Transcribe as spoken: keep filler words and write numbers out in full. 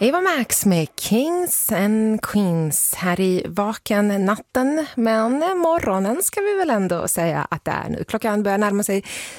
Eva Max med Kings and Queens här i Vaken natten, men morgonen ska vi väl ändå säga att det är nu. Klockan börjar närma sig